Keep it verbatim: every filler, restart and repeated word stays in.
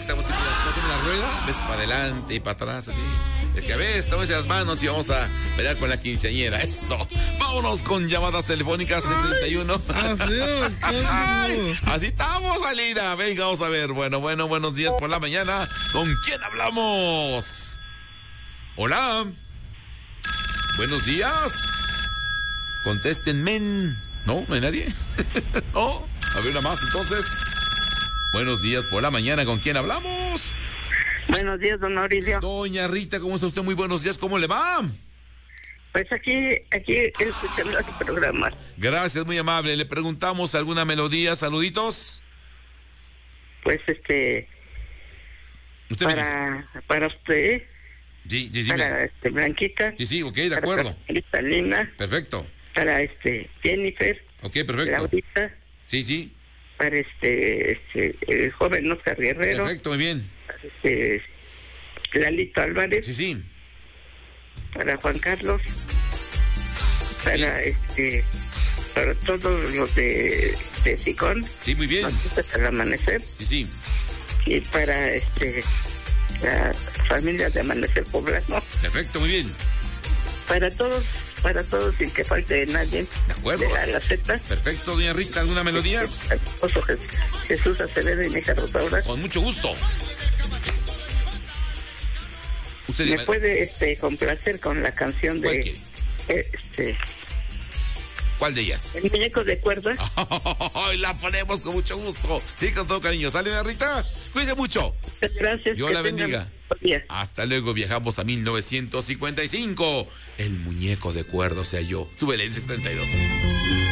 estamos en una, estamos en una rueda, ves para adelante y para atrás, así. Es que a ver, estamos en las manos y vamos a pelear con la quinceañera. Eso. Vámonos con llamadas telefónicas de treinta y uno. Ay, así estamos, salida. Venga, vamos a ver. Bueno, bueno, buenos días por la mañana. ¿Con quién hablamos? Hola. Buenos días. Contéstenme. No, no hay nadie. No. A ver, una más entonces. Buenos días por la mañana. ¿Con quién hablamos? Buenos días, don Mauricio. Doña Rita, ¿cómo está usted? Muy buenos días. ¿Cómo le va? Pues aquí, aquí escuchando el programa. Gracias, muy amable. Le preguntamos alguna melodía. Saluditos. Pues este... ¿Usted para, para usted... Sí, sí, sí. Para me... este, Blanquita. Sí, sí, ok, de acuerdo. Para Cristalina. Perfecto. Para este Jennifer. Ok, perfecto. Claudita. Sí, sí. Para este, este el joven Oscar Guerrero. Perfecto, muy bien. Para este Lalito Álvarez. Sí, sí. Para Juan Carlos. Para Sí. este para todos los de, de Sicón. Sí, muy bien. Hasta el amanecer. Sí, sí. Y para este la familia de Amanecer Poblano. Perfecto, muy bien. Para todos, para todos, sin que falte nadie. De acuerdo. De la, la Z. Perfecto, doña Rita, ¿alguna melodía? Al esposo Jesús Acevedo y Neja Rosaura. Con mucho gusto. Usted Me diga, puede este complacer con la canción ¿cuál de quiere? este ¿Cuál de ellas? El muñeco de cuerda. Ay, la ponemos con mucho gusto. Sí, con todo cariño. ¿Sale, doña Rita? Cuídese mucho. Gracias. Dios que la bendiga. buen día. Hasta luego, viajamos a mil novecientos cincuenta y cinco. El muñeco de cuerda, o sea, yo. Súbele, dice setenta y dos.